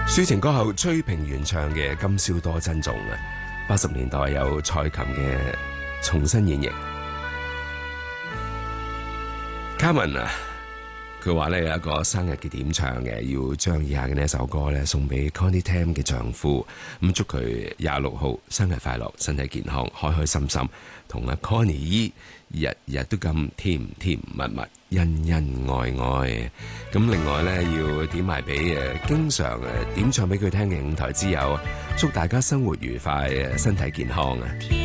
抒情歌後崔平原唱嘅《今宵多珍重》啊，80年代有蔡琴嘅重新演繹。Carmen 啊，佢話咧有一個生日嘅點唱嘅，要將以下嘅呢一首歌咧送俾 Connie Tam 嘅丈夫，咁祝佢26號生日快樂，身體健康，開開心心，同阿 Connie 姨日日都咁甜甜蜜蜜，恩恩愛愛。咁另外咧要點埋俾經常點唱俾佢聽嘅5台之友，祝大家生活愉快，身體健康啊！